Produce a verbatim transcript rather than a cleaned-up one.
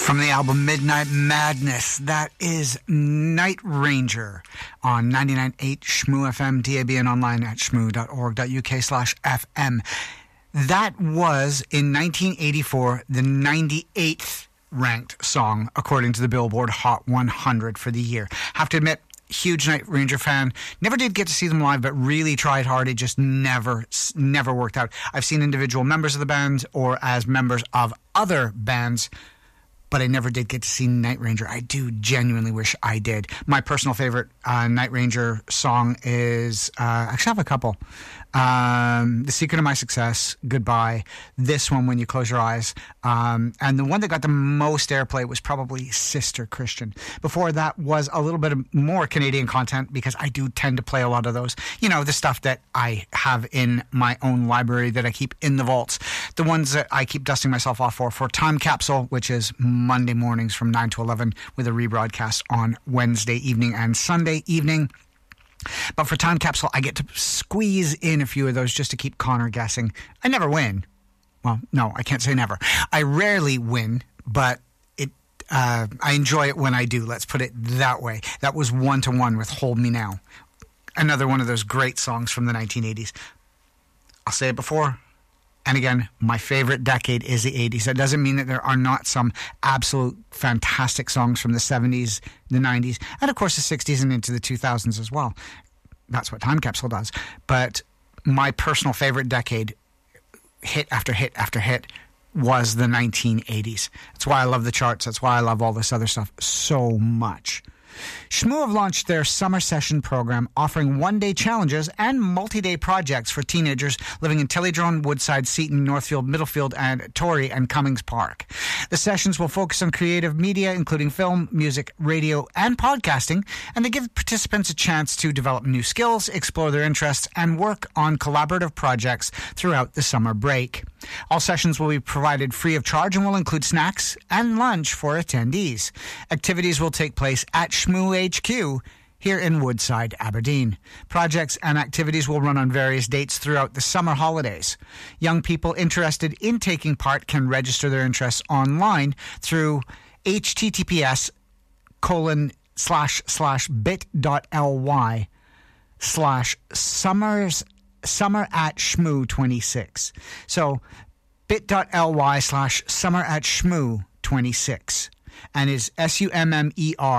From the album Midnight Madness, that is Night Ranger on ninety-nine point eight Shmoo F M, D A B, and online at shmoo dot org dot U K slash F M. That was, in nineteen eighty-four, the ninety-eighth ranked song according to the Billboard Hot one hundred for the year. Have to admit, huge Night Ranger fan. Never did get to see them live, but really tried hard. It just never, never worked out. I've seen individual members of the band or as members of other bands, but I never did get to see Night Ranger. I do genuinely wish I did. My personal favorite uh, Night Ranger song is, uh, actually I have a couple. Um, The Secret of My Success, Goodbye, this one, When You Close Your Eyes, um, and the one that got the most airplay was probably Sister Christian. Before that was a little bit of more Canadian content, because I do tend to play a lot of those, you know, the stuff that I have in my own library that I keep in the vaults, the ones that I keep dusting myself off for, for Time Capsule, which is Monday mornings from nine to eleven with a rebroadcast on Wednesday evening and Sunday evening. But for Time Capsule, I get to squeeze in a few of those just to keep Connor guessing. I never win. Well, no, I can't say never. I rarely win, but it uh, I enjoy it when I do. Let's put it that way. That was one-to-one with Hold Me Now. Another one of those great songs from the nineteen eighties. I'll say it before. And again, my favorite decade is the eighties. That doesn't mean that there are not some absolute fantastic songs from the seventies, the nineties, and of course the sixties and into the two thousands as well. That's what Time Capsule does. But my personal favorite decade, hit after hit after hit, was the nineteen eighties. That's why I love the charts. That's why I love all this other stuff so much. Shmoo have launched their summer session program, offering one-day challenges and multi-day projects for teenagers living in Tillydrone, Woodside, Seaton, Northfield, Middlefield, and Torrey and Cummings Park. The sessions will focus on creative media, including film, music, radio, and podcasting, and they give participants a chance to develop new skills, explore their interests, and work on collaborative projects throughout the summer break. All sessions will be provided free of charge and will include snacks and lunch for attendees. Activities will take place at Shmoo H Q here in Woodside, Aberdeen. Projects and activities will run on various dates throughout the summer holidays. Young people interested in taking part can register their interests online through https colon slash slash bit.ly slash summers summer at shmoo twenty-six. So bit.ly slash summer at shmoo twenty-six, and is S U M M E R